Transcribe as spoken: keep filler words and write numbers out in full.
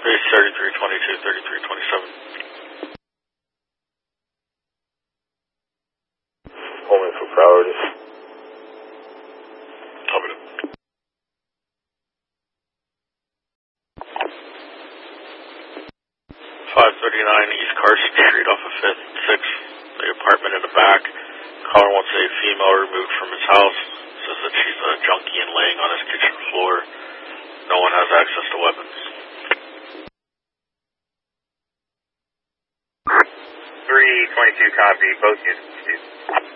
Base thirty-three twenty-two, thirty-three twenty-seven. Holding for priority. Copy. five thirty-nine East Carson Street off of fifth and sixth. The apartment in the back. Caller wants a female removed from his house. Says that she's a junkie and laying on his kitchen floor. No one has access to weapons. three twenty-two copy, both units.